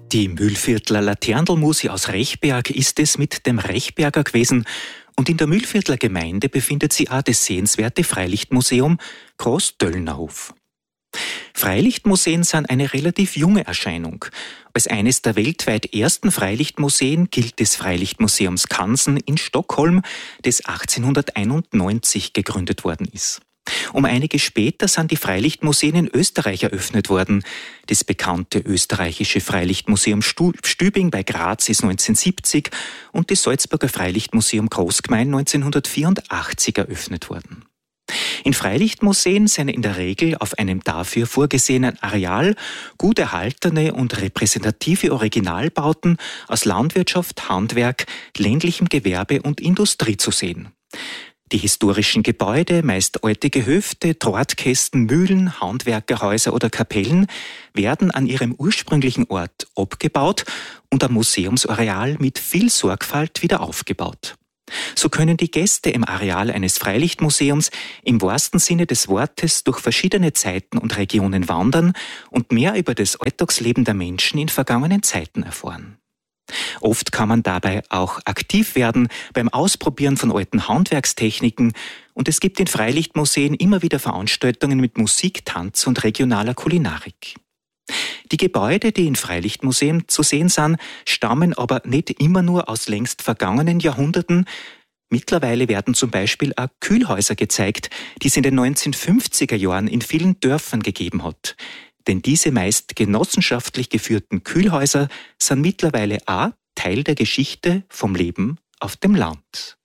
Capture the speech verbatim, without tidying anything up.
Die Mühlviertler Laternlmusi aus Rechberg ist es mit dem Rechberger gewesen und in der Mühlviertler Gemeinde befindet sich auch das sehenswerte Freilichtmuseum Großdöllnerhof. Freilichtmuseen sind eine relativ junge Erscheinung. Als eines der weltweit ersten Freilichtmuseen gilt das Freilichtmuseum Skansen in Stockholm, das achtzehnhunderteinundneunzig gegründet worden ist. Um einige später sind die Freilichtmuseen in Österreich eröffnet worden. Das bekannte österreichische Freilichtmuseum Stübing bei Graz ist neunzehnhundertsiebzig und das Salzburger Freilichtmuseum Großgmain neunzehnhundertvierundachtzig eröffnet worden. In Freilichtmuseen sind in der Regel auf einem dafür vorgesehenen Areal gut erhaltene und repräsentative Originalbauten aus Landwirtschaft, Handwerk, ländlichem Gewerbe und Industrie zu sehen. Die historischen Gebäude, meist alte Gehöfte, Drahtkästen, Mühlen, Handwerkerhäuser oder Kapellen, werden an ihrem ursprünglichen Ort abgebaut und am Museumsareal mit viel Sorgfalt wieder aufgebaut. So können die Gäste im Areal eines Freilichtmuseums im wahrsten Sinne des Wortes durch verschiedene Zeiten und Regionen wandern und mehr über das Alltagsleben der Menschen in vergangenen Zeiten erfahren. Oft kann man dabei auch aktiv werden beim Ausprobieren von alten Handwerkstechniken und es gibt in Freilichtmuseen immer wieder Veranstaltungen mit Musik, Tanz und regionaler Kulinarik. Die Gebäude, die in Freilichtmuseen zu sehen sind, stammen aber nicht immer nur aus längst vergangenen Jahrhunderten. Mittlerweile werden zum Beispiel auch Kühlhäuser gezeigt, die es in den neunzehnhundertfünfziger Jahren in vielen Dörfern gegeben hat. Denn diese meist genossenschaftlich geführten Kühlhäuser sind mittlerweile auch Teil der Geschichte vom Leben auf dem Land.